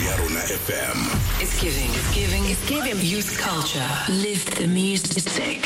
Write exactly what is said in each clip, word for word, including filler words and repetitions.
Yarona F M. It's giving, it's giving, it's giving youth culture. Live the music.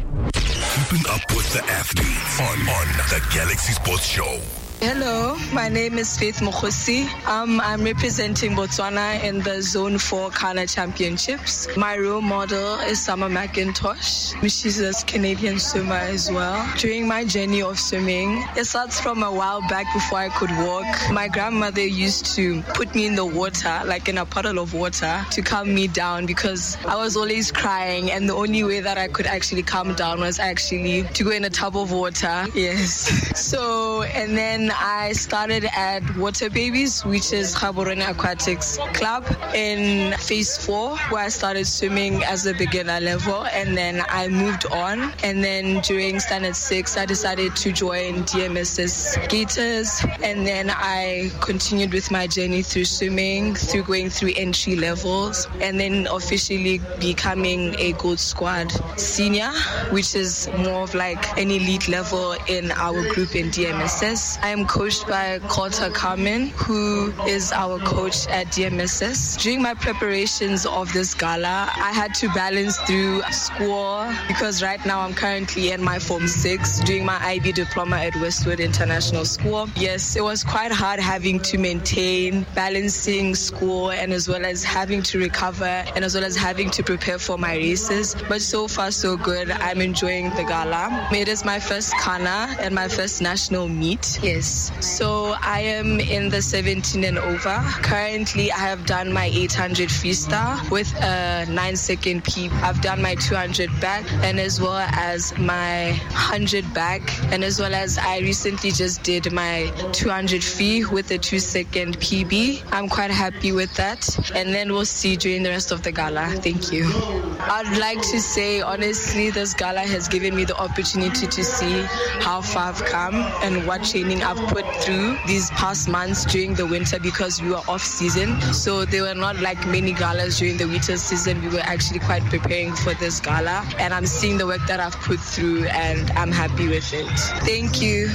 Keeping up with the athletes on, on the Galaxy Sports Show. Hello, my name is Faith Mokhosi. Um, I'm representing Botswana in the Zone four Kana Championships. My role model is Summer McIntosh. She's a Canadian swimmer as well. During my journey of swimming, it starts from a while back before I could walk. My grandmother used to put me in the water, like in a puddle of water, to calm me down because I was always crying, and the only way that I could actually calm down was actually to go in a tub of water. Yes. So, and then I started at Water Babies, which is Gaborone Aquatics Club, in phase four, where I started swimming as a beginner level, and then I moved on. And then during standard six, I decided to join D M S S Gators, and then I continued with my journey through swimming, through going through entry levels, and then officially becoming a Gold Squad senior, which is more of like an elite level in our group in D M S S. I am coached by Kota Carmen, who is our coach at D M S S. During my preparations of this gala, I had to balance through school because right now I'm currently in my Form six doing my I B diploma at Westwood International School. Yes, it was quite hard having to maintain balancing school and as well as having to recover and as well as having to prepare for my races. But so far so good. I'm enjoying the gala. It is my first Kana and my first national meet. Yes. So I am in the seventeen and over. Currently, I have done my eight hundred freestyle with a nine second P. I've done my two hundred back and as well as my one hundred back. And as well as I recently just did my two hundred free with a two second P B. I'm quite happy with that. And then we'll see during the rest of the gala. Thank you. I'd like to say, honestly, this gala has given me the opportunity to see how far I've come and what training I've put through these past months during the winter because we were off season. So they were not like many galas during the winter season. We were actually quite preparing for this gala. And I'm seeing the work that I've put through and I'm happy with it. Thank you.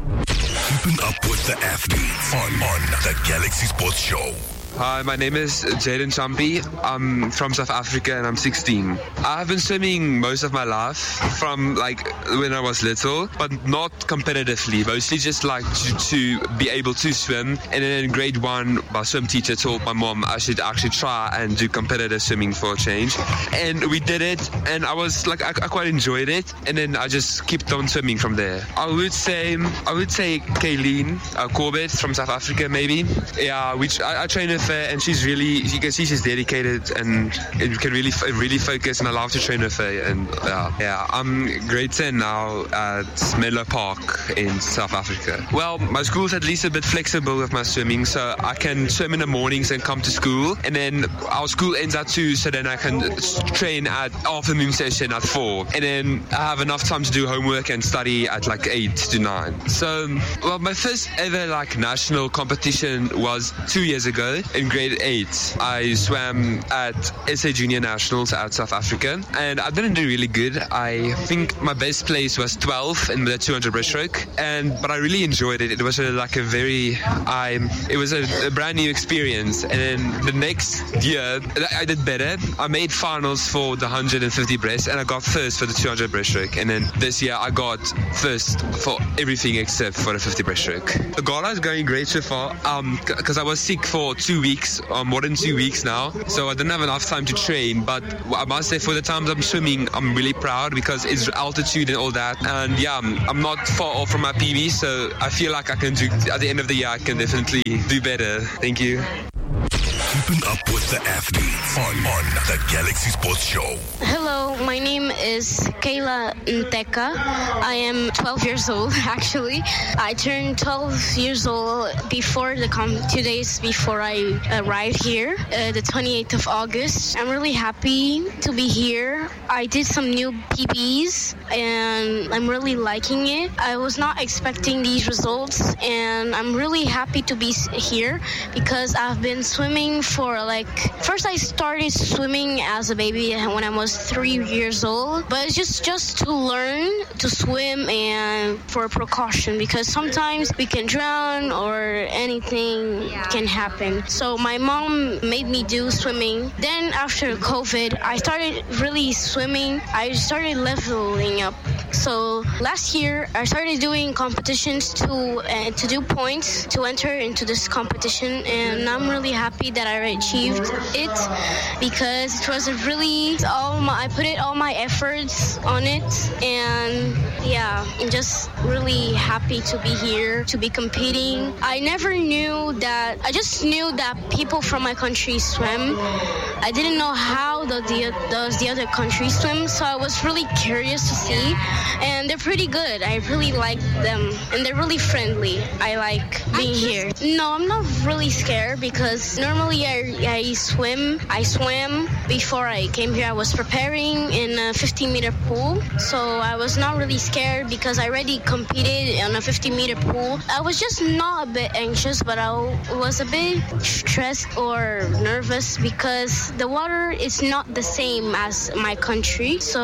Keeping up with the athletes on, on the Galaxy Sports Show. Hi, my name is Jaden Champi. I'm from South Africa and I'm sixteen. I have been swimming most of my life from like when I was little, but not competitively, mostly just like to, to be able to swim. And then in grade one, my swim teacher told my mom I should actually try and do competitive swimming for a change. And we did it and I was like, I, I quite enjoyed it. And then I just kept on swimming from there. I would say, I would say Kayleen uh, Corbett from South Africa maybe. Yeah, which I, I train with her, and she's really, you can see she's dedicated and you can really really focus, and I love to train with her. And yeah, yeah I'm grade ten now at Menlo Park in South Africa. Well, my school's at least a bit flexible with my swimming, so I can swim in the mornings and come to school, and then our school ends at two, so then I can train at afternoon session at four, and then I have enough time to do homework and study at like eight to nine. So, well, my first ever like national competition was two years ago. In grade eight, I swam at S A Junior Nationals at South Africa, and I didn't do really good. I think my best place was twelve in the two hundred breaststroke, and but I really enjoyed it. It was a, like a very, I, it was a, a brand new experience. And then the next year, I did better. I made finals for the one hundred fifty breast, and I got first for the two hundred breaststroke. And then this year, I got first for everything except for the fifty breaststroke. The gala is going great so far, um, because I was sick for two weeks, or more than two weeks now, so I didn't have enough time to train. But I must say, for the times I'm swimming, I'm really proud because it's altitude and all that. And yeah, I'm, I'm not far off from my P B, so I feel like I can do, at the end of the year, I can definitely do better. Thank you. Keeping up with the athletes on, on the Galaxy Sports Show. Hello, my name is Kayla Nteka. I am twelve years old, actually. I turned twelve years old before the com- two days before I arrived here, uh, the twenty-eighth of August. I'm really happy to be here. I did some new P Bs, and I'm really liking it. I was not expecting these results, and I'm really happy to be here because I've been swimming for like, first I started swimming as a baby when I was three years old, but it's just, just to learn to swim and for precaution, because sometimes we can drown or anything yeah. can happen. So my mom made me do swimming. Then after COVID, I started really swimming. I started leveling up. So last year, I started doing competitions to uh, to do points to enter into this competition, and I'm really happy that I achieved it because it was a really all my, I put it all my efforts on it, and yeah, I'm just really happy to be here, to be competing. I never knew that. I just knew that people from my country swim. I didn't know how the the, the, the other countries swim, so I was really curious to see. And they're pretty good. I really like them. And they're really friendly. I like being here. No, I'm not really scared because normally I, I swim. I swam before I came here. I was preparing in a fifty meter pool. So I was not really scared because I already competed on a fifty meter pool. I was just not a bit anxious, but I was a bit stressed or nervous because the water is not the same as my country. So,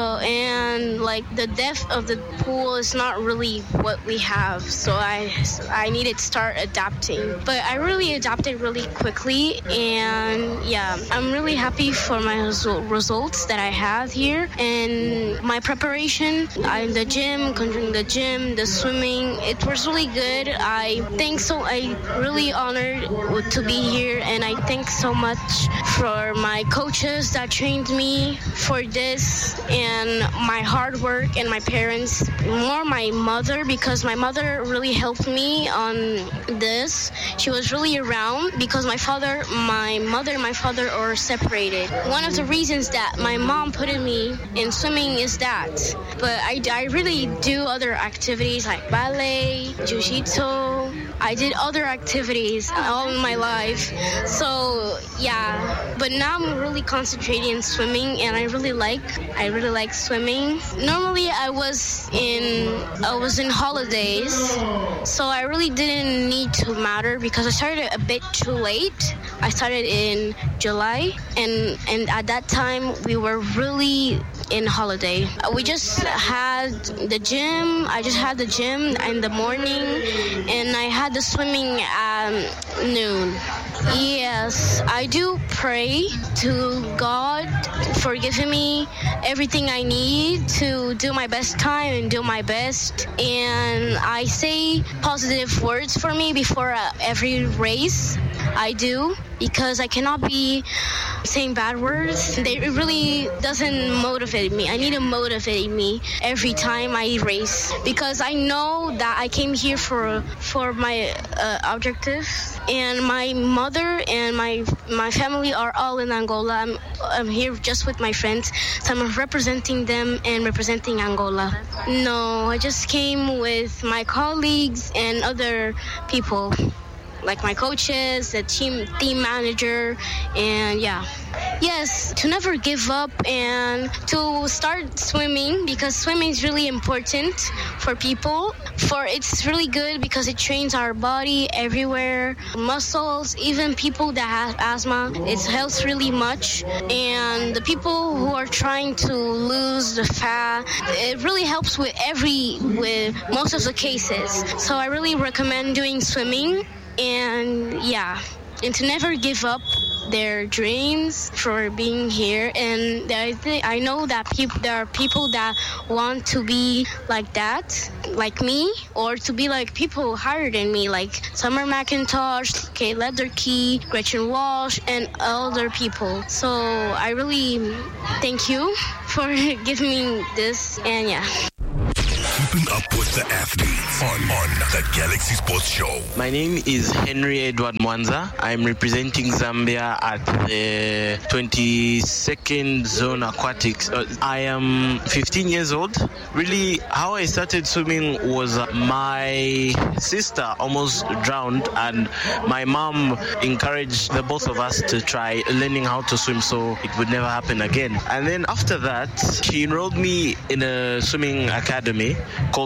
and like the depth of the pool is not really what we have, so I I needed to start adapting. But I really adapted really quickly, and yeah, I'm really happy for my result, results that I have here. And my preparation in the gym, controlling the gym, the swimming, it was really good. I think so. I really honored to be here, and I thank so much for my coaches that trained me for this, and my hard work, and my parents, more my mother, because my mother really helped me on this. She was really around because my father, my mother and my father are separated. One of the reasons that my mom put me in swimming is that. But I, I really do other activities like ballet, jiu-jitsu. I did other activities all my life. So yeah, but now I'm really concentrating in swimming, and I really like, I really like swimming. Normally I was in, I was in holidays, so I really didn't need to matter because I started a bit too late. I started in July, and, and at that time we were really in holiday. We just had the gym. I just had the gym in the morning, and I had the swimming at noon. Yes, I do pray to God for giving me everything I need to do my best time and do my best. And I say positive words for me before uh, every race. I do, because I cannot be saying bad words. They, it really doesn't motivate me. I need to motivate me every time I race, because I know that I came here for for my uh, objective, and my mother and my my family are all in Angola. I'm, I'm here just with my friends, so I'm representing them and representing Angola. No, I just came with my colleagues and other people, like my coaches, the team team manager, and yeah. Yes, to never give up and to start swimming, because swimming is really important for people. For it's really good because it trains our body everywhere, muscles, even people that have asthma. It helps really much. And the people who are trying to lose the fat, it really helps with every, with most of the cases. So I really recommend doing swimming. And yeah, and to never give up their dreams for being here. And I think I know that people, there are people that want to be like that, like me, or to be like people higher than me, like Summer McIntosh, Kate Lederkey, Gretchen Walsh, and other people. So I really thank you for giving me this, and yeah. Keeping up with the athletes on, on the Galaxy Sports Show. My name is Henry Edward Mwanza. I'm representing Zambia at the twenty-second Zone Aquatics. Uh, I am fifteen years old. Really, how I started swimming was uh, my sister almost drowned, and my mom encouraged the both of us to try learning how to swim so it would never happen again. And then after that, she enrolled me in a swimming academy called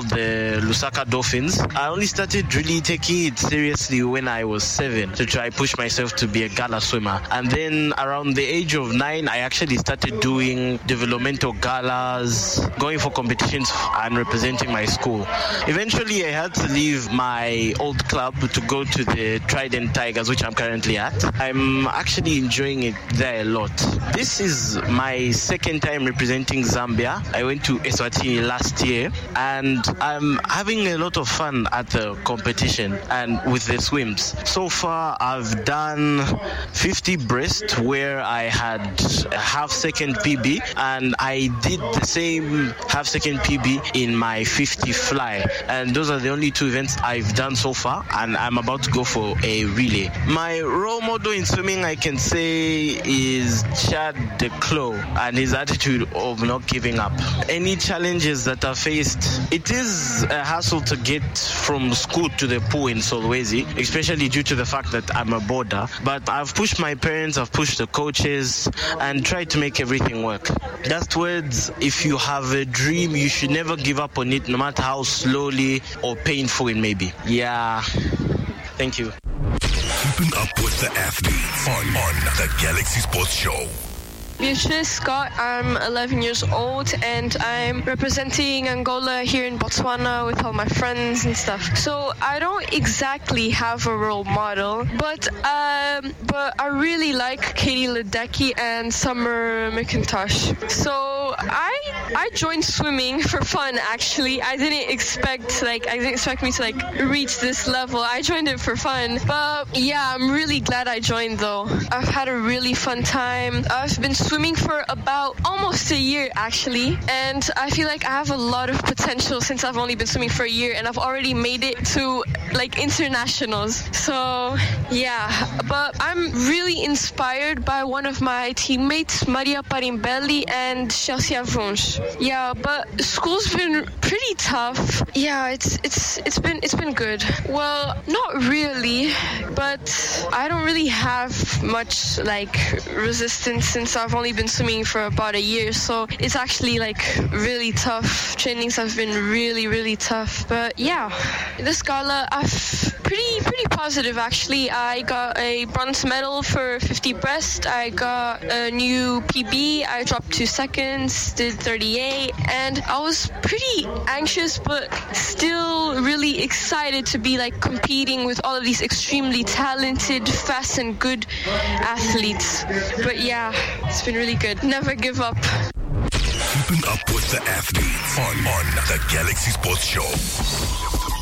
called the Lusaka Dolphins. I only started really taking it seriously when I was seven to try push myself to be a gala swimmer. And then around the age of nine, I actually started doing developmental galas, going for competitions and representing my school. Eventually, I had to leave my old club to go to the Trident Tigers, which I'm currently at. I'm actually enjoying it there a lot. This is my second time representing Zambia. I went to Eswatini last year, and I'm having a lot of fun at the competition and with the swims. So far, I've done fifty breast, where I had a half second P B, and I did the same half second P B in my fifty fly. And those are the only two events I've done so far, and I'm about to go for a relay. My role model in swimming, I can say, is Chad de Clos and his attitude of not giving up. Any challenges that I faced, it is a hassle to get from school to the pool in Solwezi, especially due to the fact that I'm a boarder. But I've pushed my parents, I've pushed the coaches, and tried to make everything work. That's words, if you have a dream, you should never give up on it, no matter how slowly or painful it may be. Yeah. Thank you. Keeping up with the athletes on, on the Galaxy Sports Show. Beatrice Scott, I'm eleven years old and I'm representing Angola here in Botswana with all my friends and stuff. So I don't exactly have a role model, but um, but I really like Katie Ledecky and Summer McIntosh. So I I joined swimming for fun. Actually, I didn't expect like I didn't expect me to like reach this level. I joined it for fun, but yeah, I'm really glad I joined though. I've had a really fun time. I've been swimming for about almost a year actually, and I feel like I have a lot of potential since I've only been swimming for a year, and I've already made it to like internationals. So yeah, but I'm really inspired by one of my teammates, Maria Parimbelli and Chelsea Avunch. Yeah, but school's been pretty tough. Yeah, it's it's it's been it's been good. Well, not really, but I don't really have much like resistance since I've only been swimming for about a year, so it's actually like really tough. Trainings have been really really tough, but yeah, this gala I've pretty pretty positive actually. I got a bronze medal for fifty breast. I got a new P B. I dropped two seconds, did thirty-eight, and I was pretty anxious but still really excited to be like competing with all of these extremely talented, fast and good athletes. But yeah, it's been really good. Never give up. Keeping up with the athletes on, on the Galaxy Sports Show.